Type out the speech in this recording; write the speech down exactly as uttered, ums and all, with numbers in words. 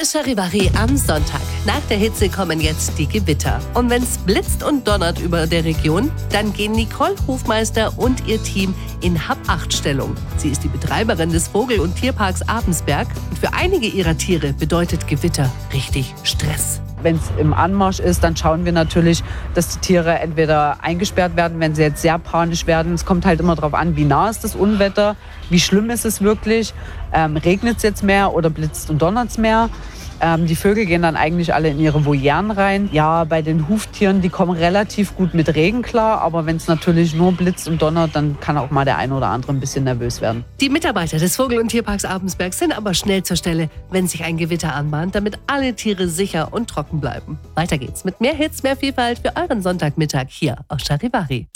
Bei Charivari am Sonntag. Nach der Hitze kommen jetzt die Gewitter. Und wenn es blitzt und donnert über der Region, dann gehen Nicole Hofmeister und ihr Team in Hab-acht-Stellung. Sie ist die Betreiberin des Vogel- und Tierparks Abensberg. Und für einige ihrer Tiere bedeutet Gewitter richtig Stress. Wenn es im Anmarsch ist, dann schauen wir natürlich, dass die Tiere entweder eingesperrt werden, wenn sie jetzt sehr panisch werden. Es kommt halt immer darauf an, wie nah ist das Unwetter, wie schlimm ist es wirklich, ähm, regnet es jetzt mehr oder blitzt und donnert es mehr. Ähm, die Vögel gehen dann eigentlich alle in ihre Volieren rein. Ja, bei den Huftieren, die kommen relativ gut mit Regen klar, aber wenn es natürlich nur blitzt und donnert, dann kann auch mal der eine oder andere ein bisschen nervös werden. Die Mitarbeiter des Vogel- und Tierparks Abensberg sind aber schnell zur Stelle, wenn sich ein Gewitter anbahnt, damit alle Tiere sicher und trocken bleiben. Weiter geht's mit mehr Hits, mehr Vielfalt für euren Sonntagmittag hier auf Charivari.